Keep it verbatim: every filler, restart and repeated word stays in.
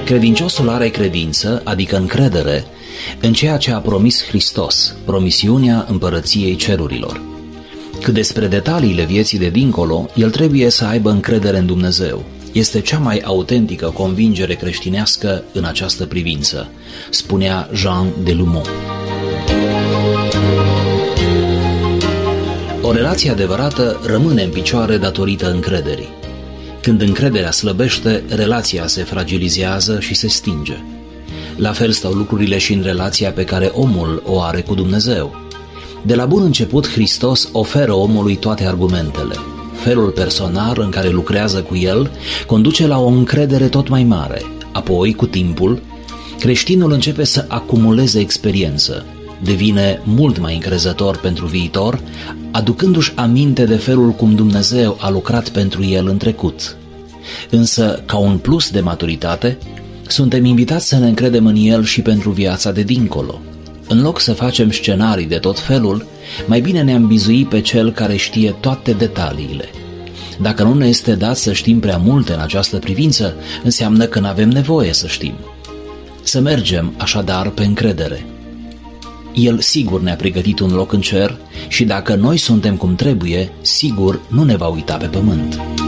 Credinciosul are credință, adică încredere, în ceea ce a promis Hristos, promisiunea împărăției cerurilor. Cât despre detaliile vieții de dincolo, el trebuie să aibă încredere în Dumnezeu. Este cea mai autentică convingere creștinească în această privință, spunea Jean de Lumont. O relație adevărată rămâne în picioare datorită încrederii. Când încrederea slăbește, relația se fragilizează și se stinge. La fel stau lucrurile și în relația pe care omul o are cu Dumnezeu. De la bun început, Hristos oferă omului toate argumentele. Felul personal în care lucrează cu el conduce la o încredere tot mai mare. Apoi, cu timpul, creștinul începe să acumuleze experiență, devine mult mai încrezător pentru viitor, aducându-și aminte de felul cum Dumnezeu a lucrat pentru el în trecut. Însă, ca un plus de maturitate, suntem invitați să ne încredem în el și pentru viața de dincolo. În loc să facem scenarii de tot felul, mai bine ne-am bizui pe cel care știe toate detaliile. Dacă nu ne este dat să știm prea multe în această privință, înseamnă că nu avem nevoie să știm. Să mergem așadar pe încredere. El sigur ne-a pregătit un loc în cer și dacă noi suntem cum trebuie, sigur nu ne va uita pe pământ.